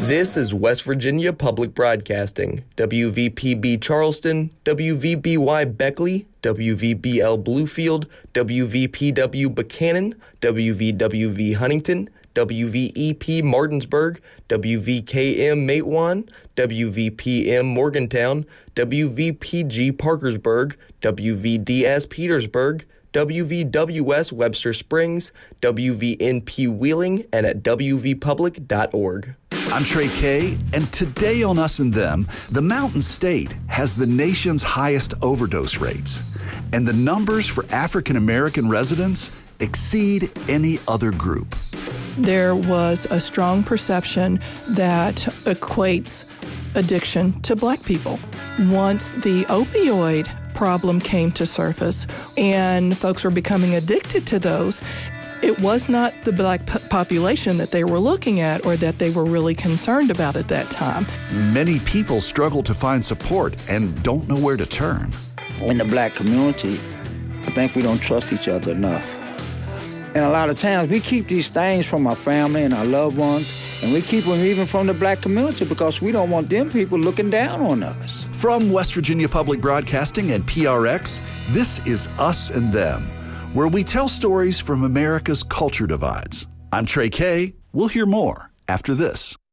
This is West Virginia Public Broadcasting, WVPB Charleston, WVBY Beckley, WVBL Bluefield, WVPW Buchanan, WVWV Huntington, WVEP Martinsburg, WVKM Matewan, WVPM Morgantown, WVPG Parkersburg, WVDS Petersburg, WVWS Webster Springs, WVNP Wheeling, and at wvpublic.org. I'm Trey Kay, and today on Us and Them, the Mountain State has the nation's highest overdose rates, and the numbers for African American residents exceed any other group. There was a strong perception that equates addiction to Black people. Once the opioid problem came to surface and folks were becoming addicted to those, it was not the Black population that they were looking at or that they were really concerned about at that time. Many people struggle to find support and don't know where to turn. In the Black community, I think we don't trust each other enough. And a lot of times we keep these things from our family and our loved ones, and we keep them even from the Black community because we don't want them people looking down on us. From West Virginia Public Broadcasting and PRX, this is Us and Them, where we tell stories from America's culture divides. I'm Trey Kay. We'll hear more after this.